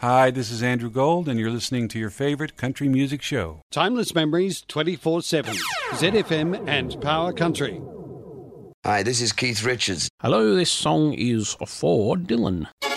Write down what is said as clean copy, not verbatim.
Hi, this is Andrew Gold, and you're listening to your favorite country music show. Timeless Memories 24/7. ZFM and Power Country. Hi, this is Keith Richards. Hello, this song is for Dylan.